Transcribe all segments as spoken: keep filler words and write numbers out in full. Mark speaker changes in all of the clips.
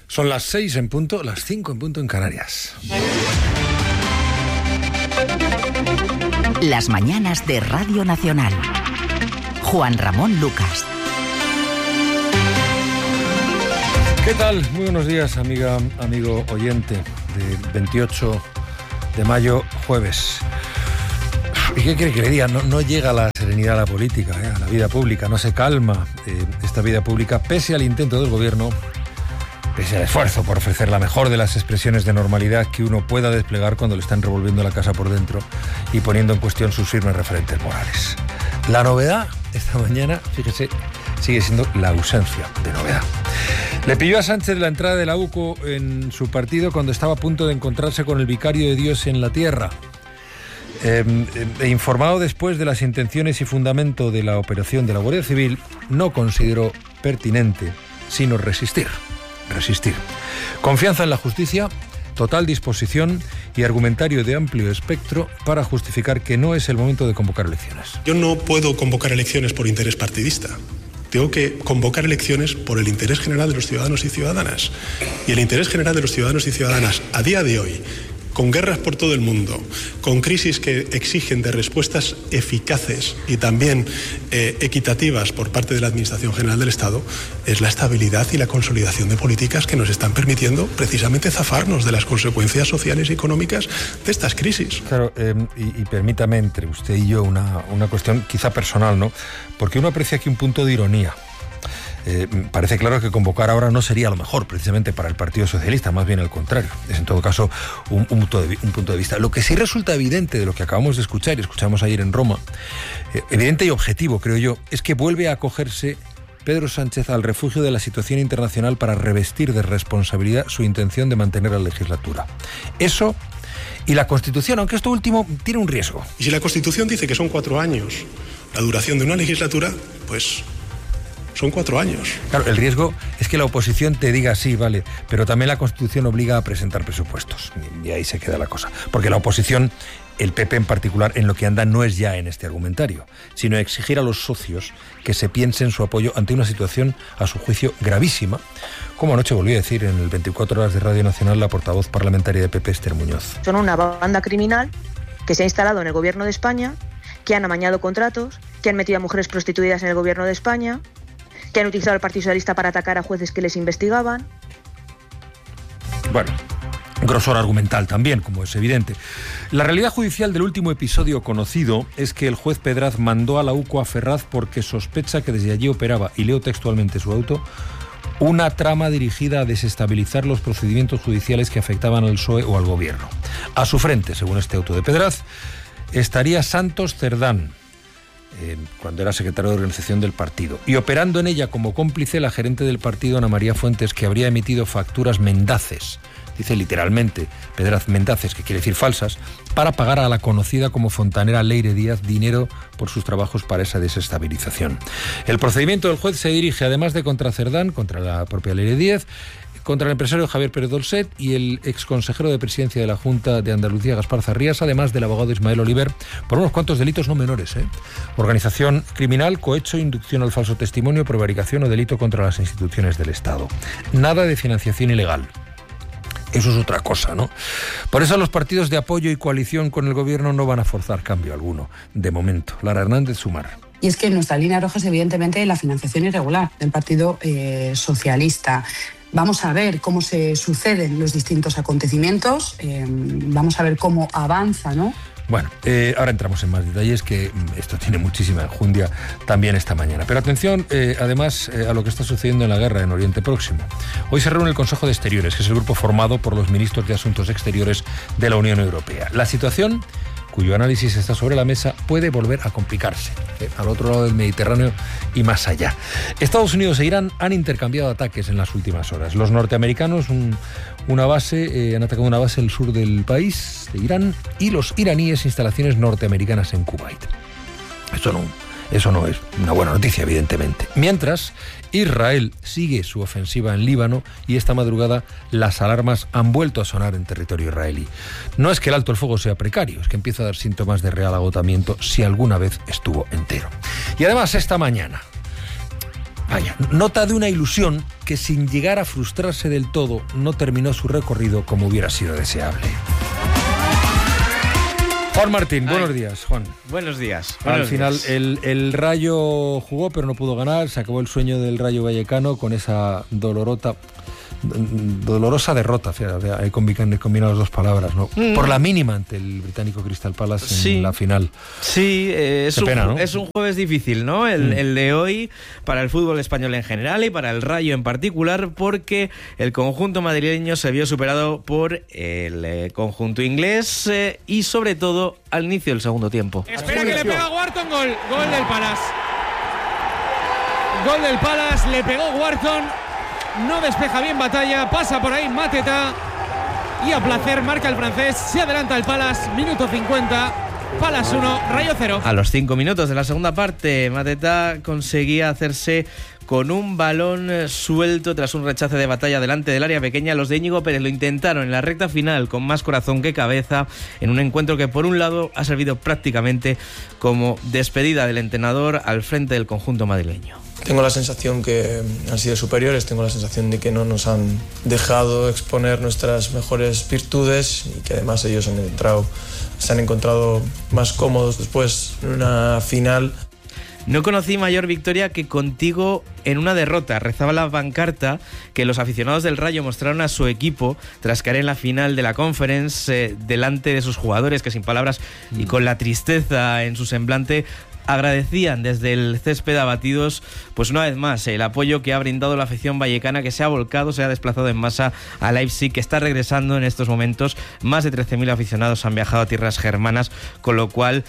Speaker 1: Son las seis en punto, las cinco en punto en Canarias.
Speaker 2: Las mañanas de Radio Nacional. Juan Ramón Lucas.
Speaker 1: ¿Qué tal? Muy buenos días, amiga, amigo oyente, de veintiocho de mayo, jueves. ¿Y qué quiere que le diga? No, no llega la serenidad a la política, ¿eh? A la vida pública, no se calma eh, esta vida pública, pese al intento del gobierno, pese al esfuerzo por ofrecer la mejor de las expresiones de normalidad que uno pueda desplegar cuando le están revolviendo la casa por dentro y poniendo en cuestión sus firmes referentes morales. La novedad esta mañana, fíjese, sigue siendo la ausencia de novedad. Le pilló a Sánchez la entrada de la U C O en su partido cuando estaba a punto de encontrarse con el vicario de Dios en la tierra. Eh, eh, informado después de las intenciones y fundamento de la operación de la Guardia Civil, no consideró pertinente sino resistir. Resistir. Confianza en la justicia, total disposición y argumentario de amplio espectro para justificar que no es el momento de convocar elecciones.
Speaker 3: Yo no puedo convocar elecciones por interés partidista. Tengo que convocar elecciones por el interés general de los ciudadanos y ciudadanas. Y el interés general de los ciudadanos y ciudadanas a día de hoy, con guerras por todo el mundo, con crisis que exigen de respuestas eficaces y también eh, equitativas por parte de la Administración General del Estado, es la estabilidad y la consolidación de políticas que nos están permitiendo precisamente zafarnos de las consecuencias sociales y económicas de estas crisis.
Speaker 1: Claro, eh, y, y permítame entre usted y yo una, una cuestión quizá personal, ¿no? Porque uno aprecia aquí un punto de ironía. Eh, parece claro que convocar ahora no sería lo mejor precisamente para el Partido Socialista, más bien al contrario. Es en todo caso un, un, punto, de, un punto de vista. Lo que sí resulta evidente de lo que acabamos de escuchar y escuchamos ayer en Roma, eh, evidente y objetivo, creo yo, es que vuelve a acogerse Pedro Sánchez al refugio de la situación internacional para revestir de responsabilidad su intención de mantener la legislatura. Eso y la Constitución, aunque esto último tiene un riesgo.
Speaker 3: Y si la Constitución dice que son cuatro años la duración de una legislatura, pues son cuatro años.
Speaker 1: Claro, el riesgo es que la oposición te diga sí, vale, pero también la Constitución obliga a presentar presupuestos. Y ahí se queda la cosa. Porque la oposición, el P P en particular, en lo que anda no es ya en este argumentario, sino exigir a los socios que se piensen su apoyo ante una situación, a su juicio, gravísima, como anoche volvió a decir en el veinticuatro horas de Radio Nacional la portavoz parlamentaria de P P, Esther Muñoz.
Speaker 4: Son una banda criminal que se ha instalado en el gobierno de España, que han amañado contratos, que han metido a mujeres prostituidas en el gobierno de España, que han utilizado al Partido Socialista para atacar a jueces que les investigaban.
Speaker 1: Bueno, grosor argumental también, como es evidente. La realidad judicial del último episodio conocido es que el juez Pedraz mandó a la U C O a Ferraz porque sospecha que desde allí operaba, y leo textualmente su auto, una trama dirigida a desestabilizar los procedimientos judiciales que afectaban al P S O E o al gobierno. A su frente, según este auto de Pedraz, estaría Santos Cerdán, Eh, cuando era secretario de organización del partido, y operando en ella como cómplice la gerente del partido, Ana María Fuentes, que habría emitido facturas mendaces, dice literalmente Pedraz, mendaces, que quiere decir falsas, para pagar a la conocida como fontanera Leire Díaz dinero por sus trabajos para esa desestabilización. El procedimiento del juez se dirige, además de contra Cerdán, contra la propia Leire Díaz, contra el empresario Javier Pérez Dolcet y el exconsejero de presidencia de la Junta de Andalucía, Gaspar Zarrías, además del abogado Ismael Oliver, por unos cuantos delitos no menores, ¿eh? Organización criminal, cohecho, inducción al falso testimonio, prevaricación o delito contra las instituciones del Estado. Nada de financiación ilegal. Eso es otra cosa, ¿no? Por eso los partidos de apoyo y coalición con el gobierno no van a forzar cambio alguno, de momento. Lara Hernández, Sumar.
Speaker 5: Y es que nuestra línea roja es evidentemente la financiación irregular del Partido eh, Socialista. Vamos a ver cómo se suceden los distintos acontecimientos, eh, vamos a ver cómo avanza, ¿no?
Speaker 1: Bueno, eh, ahora entramos en más detalles, que esto tiene muchísima enjundia también esta mañana. Pero atención, eh, además, eh, a lo que está sucediendo en la guerra en Oriente Próximo. Hoy se reúne el Consejo de Exteriores, que es el grupo formado por los ministros de Asuntos Exteriores de la Unión Europea. La situación, cuyo análisis está sobre la mesa, puede volver a complicarse, eh, al otro lado del Mediterráneo y más allá. Estados Unidos e Irán han intercambiado ataques en las últimas horas. Los norteamericanos, un, una base, eh, han atacado una base en el sur del país, de Irán, y los iraníes instalaciones norteamericanas en Kuwait. Eso no, eso no es una buena noticia, evidentemente. Mientras, Israel sigue su ofensiva en Líbano y esta madrugada las alarmas han vuelto a sonar en territorio israelí. No es que el alto el fuego sea precario, es que empieza a dar síntomas de real agotamiento si alguna vez estuvo entero. Y además esta mañana, Vaya, nota de una ilusión que sin llegar a frustrarse del todo no terminó su recorrido como hubiera sido deseable. Juan Martín, Ay. buenos días, Juan.
Speaker 6: Buenos días. Buenos
Speaker 1: Al final
Speaker 6: días.
Speaker 1: El, el Rayo jugó pero no pudo ganar, se acabó el sueño del Rayo Vallecano con esa dolorota... dolorosa derrota, fíjate, he combinado las dos palabras, ¿no? Mm. Por la mínima ante el británico Crystal Palace en
Speaker 6: sí.
Speaker 1: la final.
Speaker 6: Sí, eh, es, un,
Speaker 1: pena, ¿no?
Speaker 6: es un jueves difícil, ¿no? El, mm. el de hoy para el fútbol español en general y para el Rayo en particular, porque el conjunto madrileño se vio superado por el eh, conjunto inglés eh, y sobre todo al inicio del segundo tiempo.
Speaker 7: Espera que le pega Wharton, gol, gol del Palace. Gol del Palace, le pegó Wharton. No despeja bien Batalla, pasa por ahí Mateta y a placer marca el francés, se adelanta el Palace, minuto cincuenta, Palace uno, Rayo cero.
Speaker 6: A los cinco minutos de la segunda parte, Mateta conseguía hacerse con un balón suelto tras un rechace de Batalla delante del área pequeña. Los de Íñigo Pérez lo intentaron en la recta final con más corazón que cabeza, en un encuentro que por un lado ha servido prácticamente como despedida del entrenador al frente del conjunto madrileño.
Speaker 8: Tengo la sensación que han sido superiores, tengo la sensación de que no nos han dejado exponer nuestras mejores virtudes y que además ellos han entrado, se han encontrado más cómodos después en una final.
Speaker 6: No conocí mayor victoria que contigo en una derrota. Rezaba la pancarta que los aficionados del Rayo mostraron a su equipo tras caer en la final de la Conference eh, delante de sus jugadores, que sin palabras y con la tristeza en su semblante agradecían desde el césped abatidos, pues una vez más, el apoyo que ha brindado la afición vallecana, que se ha volcado, se ha desplazado en masa a Leipzig, que está regresando en estos momentos. Más de trece mil aficionados han viajado a tierras germanas, con lo cual,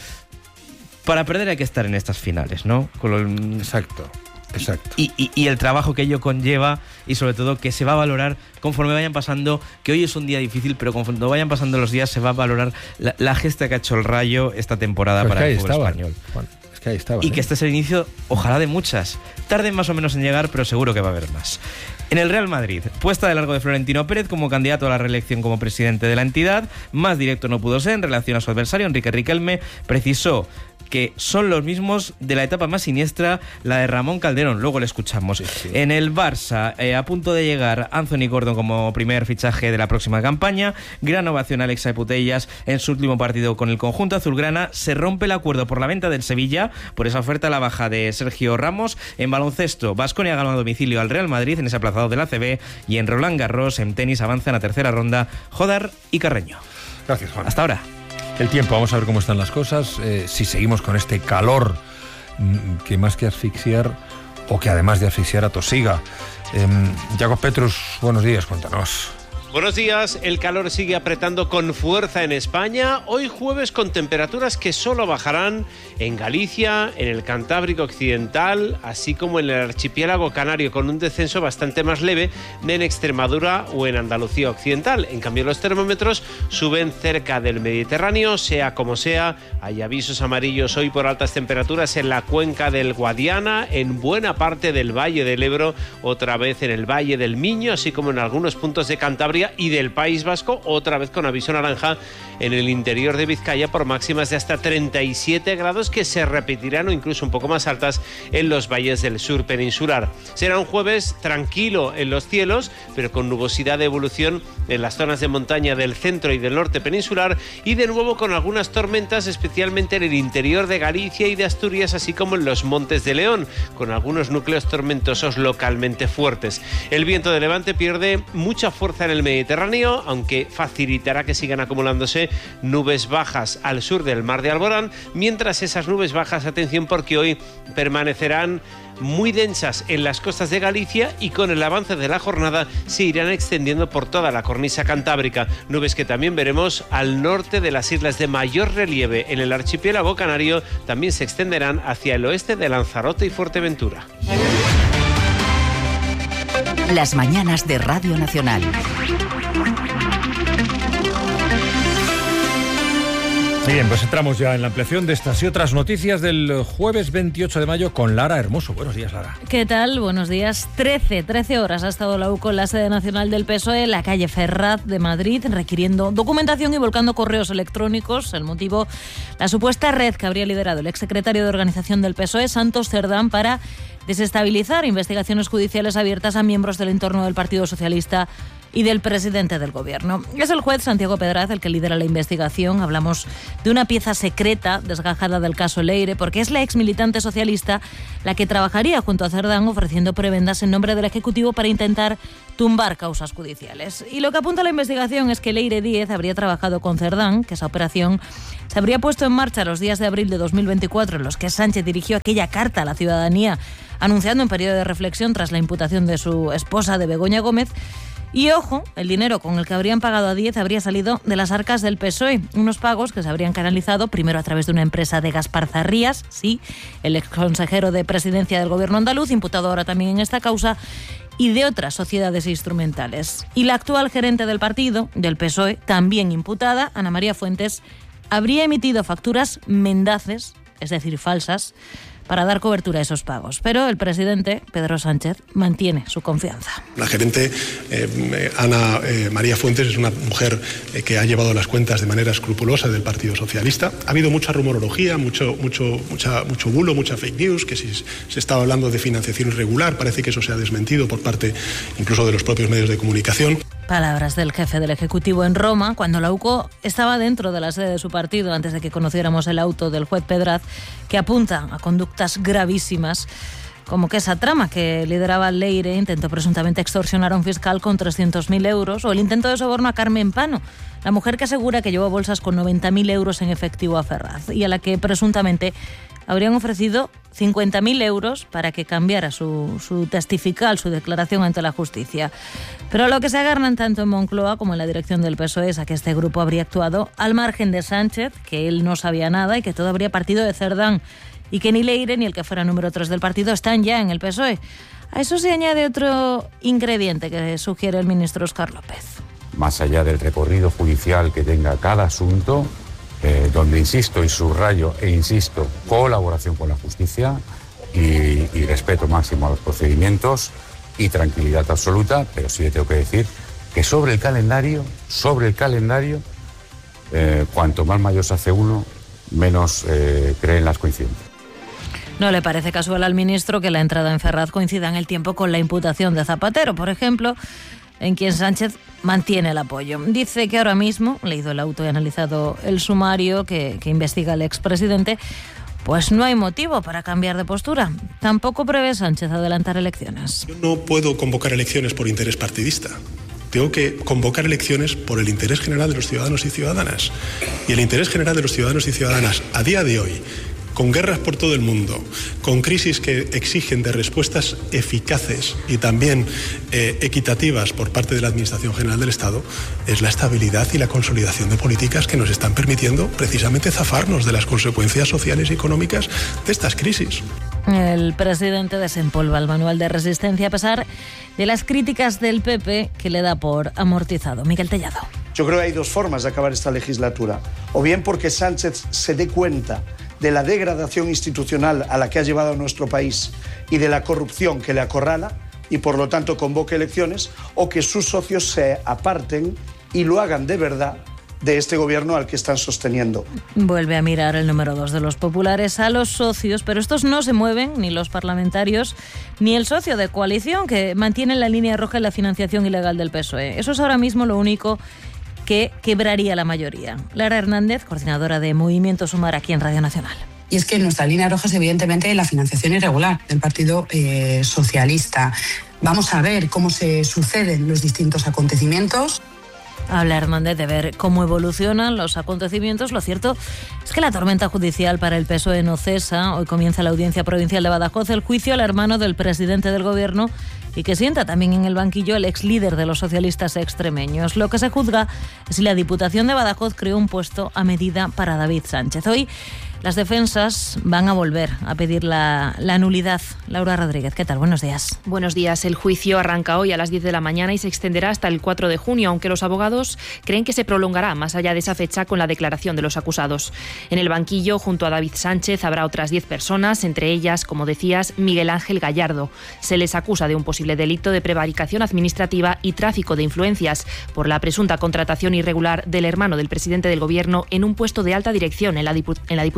Speaker 6: para perder hay que estar en estas finales, ¿no? Con lo...
Speaker 1: Exacto. Exacto.
Speaker 6: Y, y, y el trabajo que ello conlleva, y sobre todo que se va a valorar conforme vayan pasando, que hoy es un día difícil, pero conforme vayan pasando los días se va a valorar la, la gesta que ha hecho el Rayo esta temporada pues para el fútbol estaba, español.
Speaker 1: Juan. Que ahí estaba,
Speaker 6: y
Speaker 1: ¿eh?
Speaker 6: que este es el inicio, ojalá, de muchas. Tarden más o menos en llegar, pero seguro que va a haber más. En el Real Madrid, puesta de largo de Florentino Pérez como candidato a la reelección como presidente de la entidad. Más directo no pudo ser en relación a su adversario. Enrique Riquelme precisó que son los mismos de la etapa más siniestra, la de Ramón Calderón. Luego le escuchamos. Sí, sí. En el Barça, eh, a punto de llegar Anthony Gordon como primer fichaje de la próxima campaña. Gran ovación a Alexa Putellas en su último partido con el conjunto azulgrana. Se rompe el acuerdo por la venta del Sevilla por esa oferta a la baja de Sergio Ramos. En baloncesto, Baskonia ganó a domicilio al Real Madrid en ese aplazado del A C B. Y en Roland Garros, en tenis, avanzan a tercera ronda Jodar y Carreño.
Speaker 1: Gracias, Juan.
Speaker 6: Hasta ahora.
Speaker 1: El tiempo, vamos a ver cómo están las cosas, eh, si seguimos con este calor que más que asfixiar, o que además de asfixiar atosiga. Eh, Jacob Petrus, buenos días, cuéntanos.
Speaker 9: Buenos días, el calor sigue apretando con fuerza en España, hoy jueves con temperaturas que solo bajarán en Galicia, en el Cantábrico Occidental, así como en el archipiélago canario, con un descenso bastante más leve en Extremadura o en Andalucía Occidental. En cambio, los termómetros suben cerca del Mediterráneo, sea como sea. Hay avisos amarillos hoy por altas temperaturas en la cuenca del Guadiana, en buena parte del Valle del Ebro, otra vez en el Valle del Miño, así como en algunos puntos de Cantabria y del País Vasco, otra vez con aviso naranja en el interior de Vizcaya por máximas de hasta treinta y siete grados que se repetirán o incluso un poco más altas en los valles del sur peninsular. Será un jueves tranquilo en los cielos, pero con nubosidad de evolución en las zonas de montaña del centro y del norte peninsular, y de nuevo con algunas tormentas, especialmente en el interior de Galicia y de Asturias, así como en los Montes de León, con algunos núcleos tormentosos localmente fuertes. El viento de levante pierde mucha fuerza en el Mediterráneo, aunque facilitará que sigan acumulándose nubes bajas al sur del mar de Alborán, mientras esas nubes bajas, atención, porque hoy permanecerán muy densas en las costas de Galicia y con el avance de la jornada se irán extendiendo por toda la cornisa cantábrica. Nubes que también veremos al norte de las islas de mayor relieve en el archipiélago canario, también se extenderán hacia el oeste de Lanzarote y Fuerteventura.
Speaker 2: Las mañanas de Radio Nacional.
Speaker 1: Bien, pues entramos ya en la ampliación de estas y otras noticias del jueves veintiocho de mayo con Lara Hermoso. Buenos días, Lara.
Speaker 10: ¿Qué tal? Buenos días. trece, trece horas ha estado la U C O en la sede nacional del P S O E, en la calle Ferraz de Madrid, requiriendo documentación y volcando correos electrónicos. El motivo, la supuesta red que habría liderado el exsecretario de Organización del P S O E, Santos Cerdán, para desestabilizar investigaciones judiciales abiertas a miembros del entorno del Partido Socialista y del presidente del gobierno. Es el juez Santiago Pedraz el que lidera la investigación. Hablamos de una pieza secreta desgajada del caso Leire, porque es la ex militante socialista la que trabajaría junto a Cerdán ofreciendo prebendas en nombre del Ejecutivo para intentar tumbar causas judiciales. Y lo que apunta la investigación es que Leire Díez habría trabajado con Cerdán, que esa operación se habría puesto en marcha los días de abril de dos mil veinticuatro, en los que Sánchez dirigió aquella carta a la ciudadanía anunciando un periodo de reflexión tras la imputación de su esposa, de Begoña Gómez. Y ojo, el dinero con el que habrían pagado a Díez habría salido de las arcas del P S O E, unos pagos que se habrían canalizado primero a través de una empresa de Gaspar Zarrías, sí, el exconsejero de Presidencia del Gobierno andaluz, imputado ahora también en esta causa, y de otras sociedades instrumentales. Y la actual gerente del partido, del P S O E, también imputada, Ana María Fuentes, habría emitido facturas mendaces, es decir, falsas, para dar cobertura a esos pagos. Pero el presidente, Pedro Sánchez, mantiene su confianza.
Speaker 3: La gerente eh, Ana eh, María Fuentes es una mujer eh, que ha llevado las cuentas de manera escrupulosa del Partido Socialista. Ha habido mucha rumorología, mucho, mucho, mucha, mucho bulo, mucha fake news, que si se estaba hablando de financiación irregular, parece que eso se ha desmentido por parte incluso de los propios medios de comunicación.
Speaker 10: Palabras del jefe del Ejecutivo en Roma, cuando la U C O estaba dentro de la sede de su partido, antes de que conociéramos el auto del juez Pedraz, que apunta a conductas gravísimas, como que esa trama que lideraba Leire intentó presuntamente extorsionar a un fiscal con trescientos mil euros, o el intento de soborno a Carmen Pano, la mujer que asegura que llevó bolsas con noventa mil euros en efectivo a Ferraz, y a la que presuntamente habrían ofrecido cincuenta mil euros para que cambiara su, su testifical, su declaración ante la justicia. Pero lo que se agarran tanto en Moncloa como en la dirección del P S O E es a que este grupo habría actuado al margen de Sánchez, que él no sabía nada y que todo habría partido de Cerdán, y que ni Leire ni el que fuera número tres del partido están ya en el P S O E. A eso se añade otro ingrediente que sugiere el ministro Óscar López.
Speaker 11: Más allá del recorrido judicial que tenga cada asunto, Eh, donde insisto y subrayo e insisto, colaboración con la justicia y, y respeto máximo a los procedimientos y tranquilidad absoluta, pero sí le tengo que decir que sobre el calendario, sobre el calendario, eh, cuanto más mayor se hace uno, menos eh, creen las coincidencias.
Speaker 10: No le parece casual al ministro que la entrada en Ferraz coincida en el tiempo con la imputación de Zapatero, por ejemplo, en quien Sánchez mantiene el apoyo. Dice que ahora mismo, leído el auto y analizado el sumario que, que investiga el expresidente, pues no hay motivo para cambiar de postura. Tampoco prevé Sánchez adelantar elecciones.
Speaker 3: Yo no puedo convocar elecciones por interés partidista. Tengo que convocar elecciones por el interés general de los ciudadanos y ciudadanas. Y el interés general de los ciudadanos y ciudadanas a día de hoy, con guerras por todo el mundo, con crisis que exigen de respuestas eficaces y también eh, equitativas por parte de la Administración General del Estado, es la estabilidad y la consolidación de políticas que nos están permitiendo precisamente zafarnos de las consecuencias sociales y económicas de estas crisis.
Speaker 10: El presidente desempolva el manual de resistencia a pesar de las críticas del P P que le da por amortizado. Miguel Tellado.
Speaker 12: Yo creo que hay dos formas de acabar esta legislatura. O bien porque Sánchez se dé cuenta de la degradación institucional a la que ha llevado a nuestro país y de la corrupción que le acorrala y por lo tanto convoque elecciones, o que sus socios se aparten y lo hagan de verdad de este gobierno al que están sosteniendo.
Speaker 10: Vuelve a mirar el número dos de los populares a los socios, pero estos no se mueven, ni los parlamentarios, ni el socio de coalición, que mantiene la línea roja en la financiación ilegal del P S O E. Eso es ahora mismo lo único que quebraría la mayoría. Lara Hernández, coordinadora de Movimiento Sumar aquí en Radio Nacional.
Speaker 5: Y es que nuestra línea roja es evidentemente la financiación irregular del Partido eh, Socialista. Vamos a ver cómo se suceden los distintos acontecimientos.
Speaker 10: Habla Hernández de ver cómo evolucionan los acontecimientos. Lo cierto es que la tormenta judicial para el P S O E no cesa. Hoy comienza la Audiencia Provincial de Badajoz el juicio al hermano del presidente del Gobierno y que sienta también en el banquillo el ex líder de los socialistas extremeños. Lo que se juzga es si la Diputación de Badajoz creó un puesto a medida para David Sánchez. Hoy las defensas van a volver a pedir la, la nulidad. Laura Rodríguez, ¿qué tal? Buenos días.
Speaker 13: Buenos días. El juicio arranca hoy a las diez de la mañana y se extenderá hasta el cuatro de junio, aunque los abogados creen que se prolongará más allá de esa fecha con la declaración de los acusados. En el banquillo, junto a David Sánchez, habrá otras diez personas, entre ellas, como decías, Miguel Ángel Gallardo. Se les acusa de un posible delito de prevaricación administrativa y tráfico de influencias por la presunta contratación irregular del hermano del presidente del Gobierno en un puesto de alta dirección en la, Diput- en la Diputación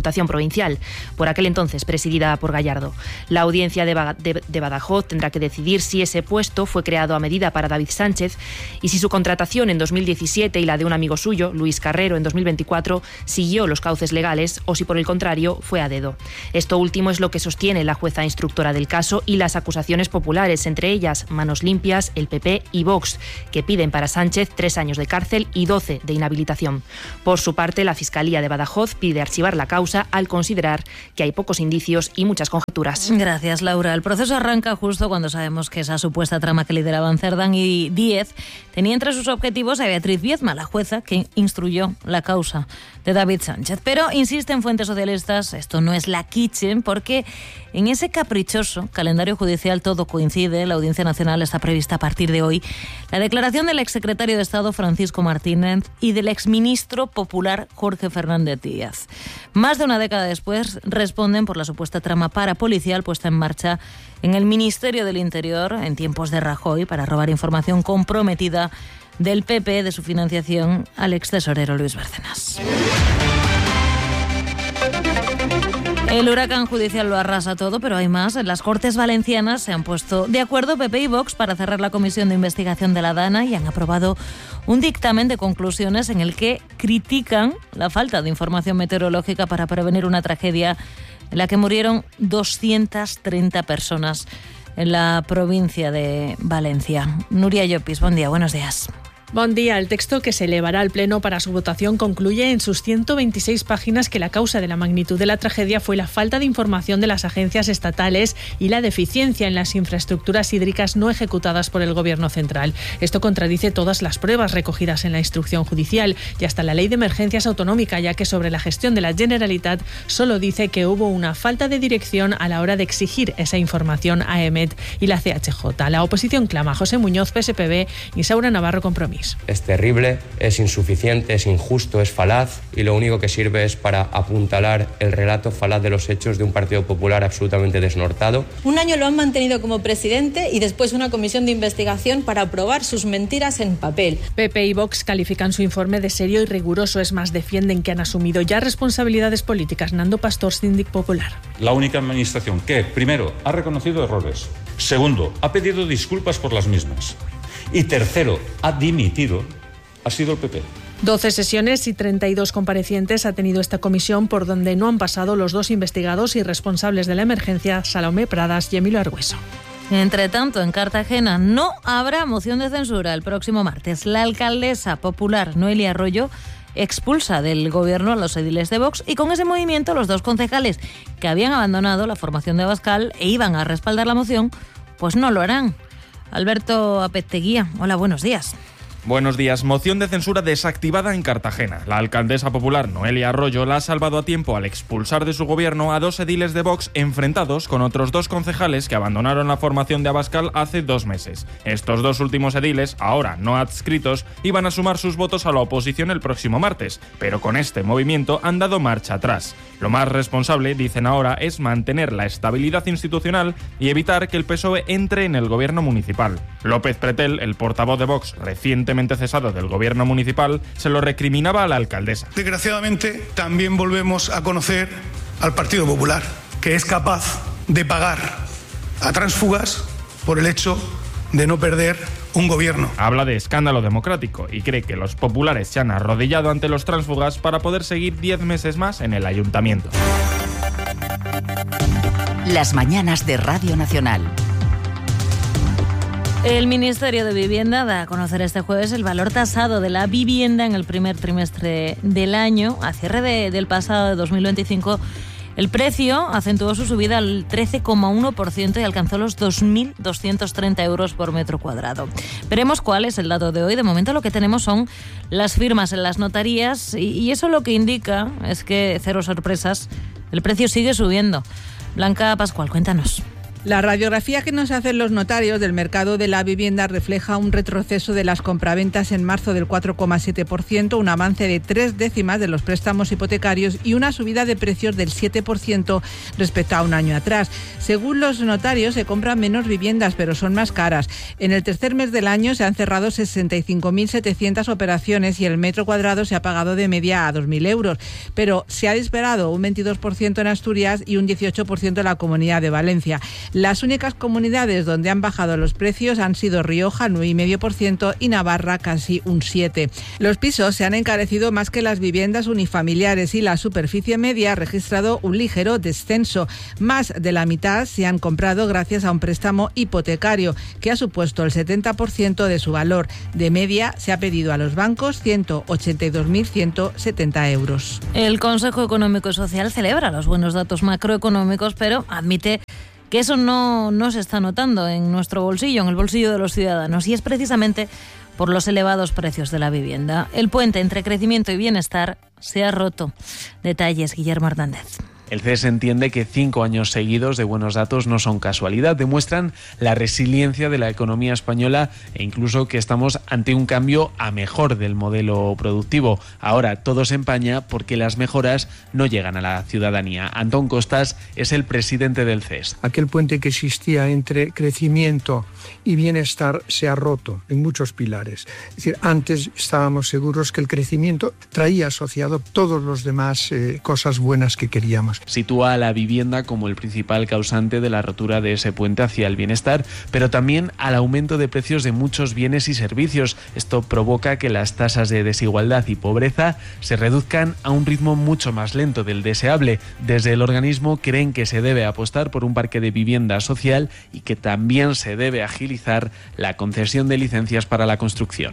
Speaker 13: Diputación Provincial, por aquel entonces presidida por Gallardo. La audiencia de, Ba- de, de Badajoz tendrá que decidir si ese puesto fue creado a medida para David Sánchez y si su contratación en dos mil diecisiete y la de un amigo suyo, Luis Carrero, en dos mil veinticuatro, siguió los cauces legales o si por el contrario fue a dedo. Esto último es lo que sostiene la jueza instructora del caso y las acusaciones populares, entre ellas Manos Limpias, el P P y Vox, que piden para Sánchez tres años de cárcel y doce de inhabilitación. Por su parte, la Fiscalía de Badajoz pide archivar la causa al considerar que hay pocos indicios y muchas conjeturas.
Speaker 10: Gracias, Laura. El proceso arranca justo cuando sabemos que esa supuesta trama que lideraban Cerdán y Díez tenía entre sus objetivos a Beatriz Viezma, la jueza que instruyó la causa de David Sánchez. Pero insisten fuentes socialistas, esto no es la kitchen, porque en ese caprichoso calendario judicial todo coincide. La Audiencia Nacional está prevista a partir de hoy. La declaración del exsecretario de Estado Francisco Martínez y del exministro popular Jorge Fernández Díaz. Más de una década después responden por la supuesta trama parapolicial puesta en marcha en el Ministerio del Interior en tiempos de Rajoy para robar información comprometida del P P de su financiación al extesorero Luis Bárcenas. El huracán judicial lo arrasa todo, pero hay más. En las Cortes Valencianas se han puesto de acuerdo P P y Vox para cerrar la comisión de investigación de la DANA y han aprobado un dictamen de conclusiones en el que critican la falta de información meteorológica para prevenir una tragedia en la que murieron doscientas treinta personas en la provincia de Valencia. Nuria Llopis, buen día, buenos días.
Speaker 14: Buen día. El texto que se elevará al Pleno para su votación concluye en sus ciento veintiséis páginas que la causa de la magnitud de la tragedia fue la falta de información de las agencias estatales y la deficiencia en las infraestructuras hídricas no ejecutadas por el Gobierno central. Esto contradice todas las pruebas recogidas en la instrucción judicial y hasta la Ley de Emergencias Autonómica, ya que sobre la gestión de la Generalitat solo dice que hubo una falta de dirección a la hora de exigir esa información a E M E T y la C H J. La oposición clama a José Muñoz, P S P B, y Saura Navarro, Compromís.
Speaker 15: Es terrible, es insuficiente, es injusto, es falaz y lo único que sirve es para apuntalar el relato falaz de los hechos de un Partido Popular absolutamente desnortado.
Speaker 16: Un año lo han mantenido como presidente y después una comisión de investigación para probar sus mentiras en papel.
Speaker 14: P P y Vox califican su informe de serio y riguroso. Es más, defienden que han asumido ya responsabilidades políticas. Nando Pastor, Síndic Popular.
Speaker 17: La única administración que, primero, ha reconocido errores. Segundo, ha pedido disculpas por las mismas. Y tercero, ha dimitido, ha sido el P P.
Speaker 14: doce sesiones y treinta y dos comparecientes ha tenido esta comisión, por donde no han pasado los dos investigados y responsables de la emergencia, Salomé Pradas y Emilio Argüeso.
Speaker 10: Entre tanto, en Cartagena no habrá moción de censura el próximo martes. La alcaldesa popular Noelia Arroyo expulsa del gobierno a los ediles de Vox y con ese movimiento los dos concejales que habían abandonado la formación de Abascal e iban a respaldar la moción, pues no lo harán. Alberto Apeteguía, hola, buenos días.
Speaker 18: Buenos días. Moción de censura desactivada en Cartagena. La alcaldesa popular Noelia Arroyo la ha salvado a tiempo al expulsar de su gobierno a dos ediles de Vox enfrentados con otros dos concejales que abandonaron la formación de Abascal hace dos meses. Estos dos últimos ediles, ahora no adscritos, iban a sumar sus votos a la oposición el próximo martes, pero con este movimiento han dado marcha atrás. Lo más responsable, dicen ahora, es mantener la estabilidad institucional y evitar que el P S O E entre en el gobierno municipal. López Pretel, el portavoz de Vox recientemente cesado del gobierno municipal, se lo recriminaba a la alcaldesa.
Speaker 19: Desgraciadamente, también volvemos a conocer al Partido Popular, que es capaz de pagar a tránsfugas por el hecho de no perder un gobierno.
Speaker 18: Habla de escándalo democrático y cree que los populares se han arrodillado ante los tránsfugas para poder seguir diez meses más en el ayuntamiento.
Speaker 2: Las mañanas de Radio Nacional.
Speaker 10: El Ministerio de Vivienda da a conocer este jueves el valor tasado de la vivienda en el primer trimestre del año. A cierre de, del pasado de dos mil veinticinco, el precio acentuó su subida al trece coma uno por ciento y alcanzó los dos mil doscientos treinta euros por metro cuadrado. Veremos cuál es el dato de hoy. De momento lo que tenemos son las firmas en las notarías y, y eso lo que indica es que, cero sorpresas, el precio sigue subiendo. Blanca Pascual, cuéntanos.
Speaker 20: La radiografía que nos hacen los notarios del mercado de la vivienda refleja un retroceso de las compraventas en marzo del cuatro coma siete por ciento, un avance de tres décimas de los préstamos hipotecarios y una subida de precios del siete por ciento respecto a un año atrás. Según los notarios, se compran menos viviendas, pero son más caras. En el tercer mes del año se han cerrado sesenta y cinco mil setecientas operaciones y el metro cuadrado se ha pagado de media a dos mil euros. Pero se ha disparado un veintidós por ciento en Asturias y un dieciocho por ciento en la Comunidad de Valencia. Las únicas comunidades donde han bajado los precios han sido Rioja, nueve coma cinco por ciento, y Navarra, casi un siete por ciento. Los pisos se han encarecido más que las viviendas unifamiliares y la superficie media ha registrado un ligero descenso. Más de la mitad se han comprado gracias a un préstamo hipotecario, que ha supuesto el setenta por ciento de su valor. De media, se ha pedido a los bancos ciento ochenta y dos mil ciento setenta euros.
Speaker 10: El Consejo Económico y Social celebra los buenos datos macroeconómicos, pero admite que eso no, no se está notando en nuestro bolsillo, en el bolsillo de los ciudadanos, y es precisamente por los elevados precios de la vivienda. El puente entre crecimiento y bienestar se ha roto. Detalles, Guillermo Hernández.
Speaker 21: El C E S entiende que cinco años seguidos de buenos datos no son casualidad, demuestran la resiliencia de la economía española e incluso que estamos ante un cambio a mejor del modelo productivo. Ahora todo se empaña porque las mejoras no llegan a la ciudadanía. Antón Costas es el presidente del C E S.
Speaker 22: Aquel puente que existía entre crecimiento y bienestar se ha roto en muchos pilares. Es decir, antes estábamos seguros que el crecimiento traía asociado todos los demás eh, cosas buenas que queríamos.
Speaker 21: Sitúa a la vivienda como el principal causante de la rotura de ese puente hacia el bienestar, pero también al aumento de precios de muchos bienes y servicios. Esto provoca que las tasas de desigualdad y pobreza se reduzcan a un ritmo mucho más lento del deseable. Desde el organismo creen que se debe apostar por un parque de vivienda social y que también se debe agilizar la concesión de licencias para la construcción.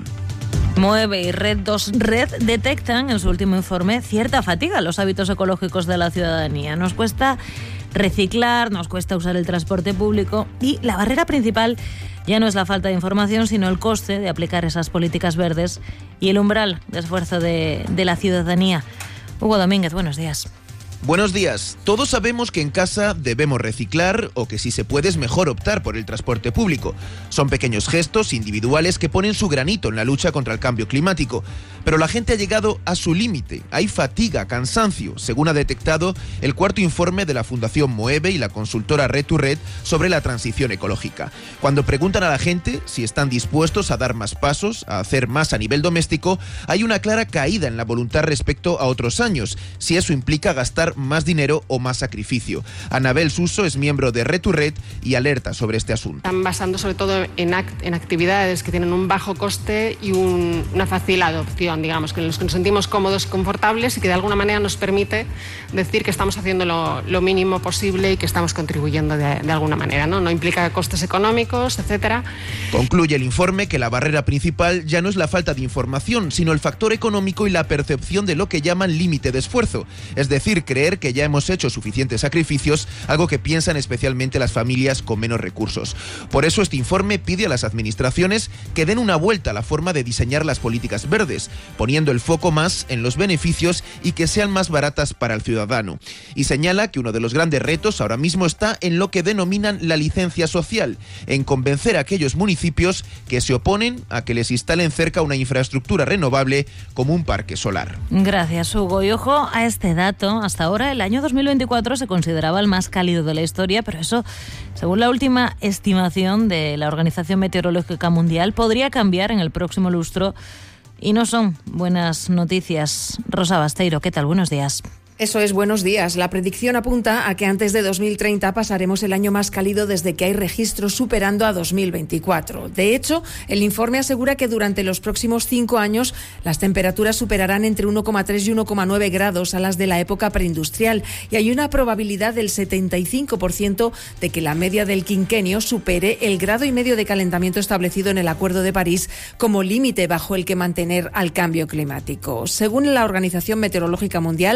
Speaker 10: Mueve y Red dos Red detectan en su último informe cierta fatiga en los hábitos ecológicos de la ciudadanía. Nos cuesta reciclar, nos cuesta usar el transporte público y la barrera principal ya no es la falta de información, sino el coste de aplicar esas políticas verdes y el umbral de esfuerzo de, de la ciudadanía. Hugo Domínguez, buenos días.
Speaker 23: Buenos días. Todos sabemos que en casa debemos reciclar o que si se puede es mejor optar por el transporte público. Son pequeños gestos individuales que ponen su granito en la lucha contra el cambio climático. Pero la gente ha llegado a su límite. Hay fatiga, cansancio, según ha detectado el cuarto informe de la Fundación Moeve y la consultora Red dos Red sobre la transición ecológica. Cuando preguntan a la gente si están dispuestos a dar más pasos, a hacer más a nivel doméstico, hay una clara caída en la voluntad respecto a otros años, si eso implica gastar más dinero o más sacrificio. Anabel Suso es miembro de Red dos Red y alerta sobre este asunto.
Speaker 24: Están basando sobre todo en, act en actividades que tienen un bajo coste y un, una fácil adopción, digamos, que en los que nos sentimos cómodos y confortables y que de alguna manera nos permite decir que estamos haciendo lo, lo mínimo posible y que estamos contribuyendo de, de alguna manera, ¿no? No implica costes económicos, etcétera.
Speaker 23: Concluye el informe que la barrera principal ya no es la falta de información, sino el factor económico y la percepción de lo que llaman límite de esfuerzo, es decir, creer que ya hemos hecho suficientes sacrificios, algo que piensan especialmente las familias con menos recursos. Por eso este informe pide a las administraciones que den una vuelta a la forma de diseñar las políticas verdes, poniendo el foco más en los beneficios y que sean más baratas para el ciudadano. Y señala que uno de los grandes retos ahora mismo está en lo que denominan la licencia social, en convencer a aquellos municipios que se oponen a que les instalen cerca una infraestructura renovable como un parque solar.
Speaker 10: Gracias, Hugo. Y ojo a este dato. Hasta ahora, el año dos mil veinticuatro se consideraba el más cálido de la historia, pero eso, según la última estimación de la Organización Meteorológica Mundial, podría cambiar en el próximo lustro y no son buenas noticias. Rosa Basteiro, ¿qué tal? Buenos días.
Speaker 25: Eso es, buenos días. La predicción apunta a que antes de dos mil treinta pasaremos el año más cálido desde que hay registros, superando a dos mil veinticuatro. De hecho, el informe asegura que durante los próximos cinco años las temperaturas superarán entre uno coma tres y uno coma nueve grados a las de la época preindustrial y hay una probabilidad del setenta y cinco por ciento de que la media del quinquenio supere el grado y medio de calentamiento establecido en el Acuerdo de París como límite bajo el que mantener al cambio climático. Según la Organización Meteorológica Mundial, además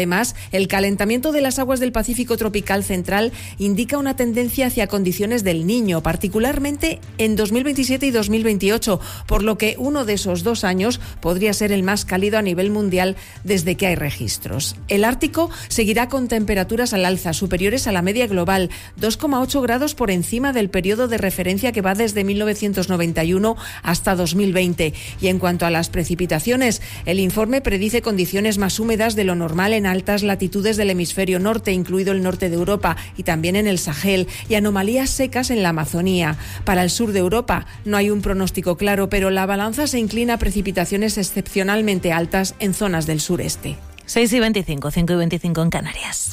Speaker 25: Además, el calentamiento de las aguas del Pacífico tropical central indica una tendencia hacia condiciones del Niño, particularmente en dos mil veintisiete y dos mil veintiocho, por lo que uno de esos dos años podría ser el más cálido a nivel mundial desde que hay registros. El Ártico seguirá con temperaturas al alza, superiores a la media global, dos coma ocho grados por encima del periodo de referencia que va desde mil novecientos noventa y uno hasta dos mil veinte. Y en cuanto a las precipitaciones, el informe predice condiciones más húmedas de lo normal en altas latitudes del hemisferio norte, incluido el norte de Europa, y también en el Sahel, y anomalías secas en la Amazonía. Para el sur de Europa no hay un pronóstico claro, pero la balanza se inclina a precipitaciones excepcionalmente altas en zonas del sureste.
Speaker 10: seis y veinticinco, cinco y veinticinco en Canarias.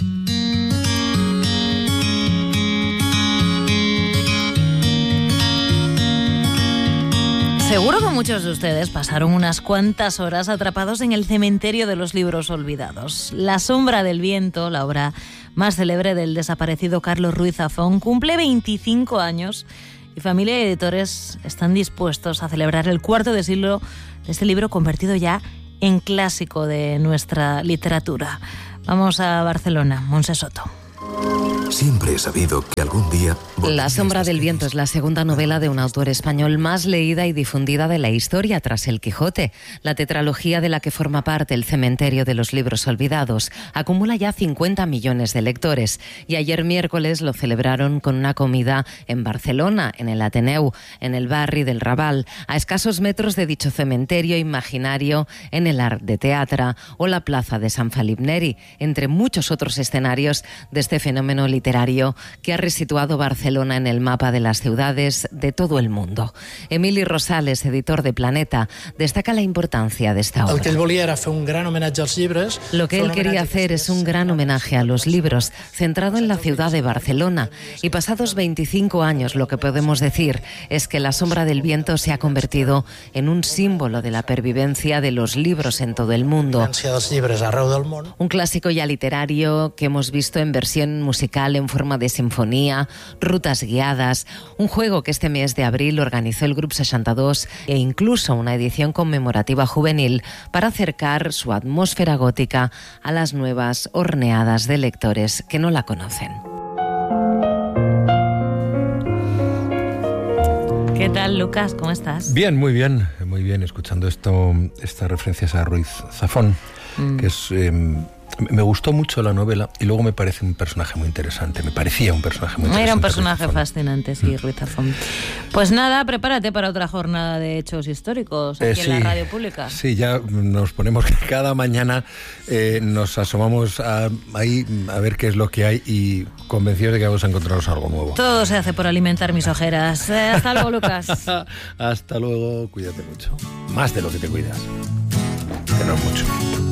Speaker 10: Seguro que muchos de ustedes pasaron unas cuantas horas atrapados en el cementerio de los libros olvidados. La sombra del viento, la obra más célebre del desaparecido Carlos Ruiz Zafón, cumple veinticinco años y familia y editores están dispuestos a celebrar el cuarto de siglo de este libro convertido ya en clásico de nuestra literatura. Vamos a Barcelona, Montse Soto.
Speaker 4: Siempre he sabido que algún día...
Speaker 6: La sombra del viento es la segunda novela de un autor español más leída y difundida de la historia tras El Quijote. La tetralogía de la que forma parte El cementerio de los libros olvidados acumula ya cincuenta millones de lectores y ayer miércoles lo celebraron con una comida en Barcelona, en el Ateneu, en el barri del Raval, a escasos metros de dicho cementerio imaginario, en el Arc de Teatre o la plaza de Sant Felip Neri, entre muchos otros escenarios de este fenómeno literario que ha resituado Barcelona en el mapa de las ciudades de todo el mundo. Emili Rosales, editor de Planeta, destaca la importancia de esta obra.
Speaker 7: El que él volia era fer un gran homenatge als llibres.
Speaker 6: Lo que él quería hacer es un gran homenaje a los libros, centrado en la ciudad de Barcelona. Y pasados veinticinco años, lo que podemos decir es que La sombra del viento se ha convertido en un símbolo de la pervivencia de los libros en todo el mundo. Un clásico ya literario que hemos visto en versión musical en forma de sinfonía, rutas guiadas, un juego que este mes de abril organizó el Grup seixanta dos e incluso una edición conmemorativa juvenil para acercar su atmósfera gótica a las nuevas horneadas de lectores que no la conocen.
Speaker 10: ¿Qué tal, Lucas? ¿Cómo estás?
Speaker 1: Bien, muy bien, muy bien, escuchando esto, estas referencias a Ruiz Zafón, mm. que es... Eh, me gustó mucho la novela y luego me parece un personaje muy interesante. Me parecía un personaje muy interesante.
Speaker 10: Era un personaje fascinante, sí, Ruiz Zafón. Pues nada, prepárate para otra jornada de hechos históricos aquí eh, sí, en la radio pública.
Speaker 1: Sí, ya nos ponemos cada mañana, eh, nos asomamos a, ahí a ver qué es lo que hay y convencidos de que vamos a encontrarnos algo nuevo.
Speaker 10: Todo se hace por alimentar mis ojeras. Eh, hasta luego, Lucas.
Speaker 1: Hasta luego, cuídate mucho. Más de lo que te cuidas, que no es mucho.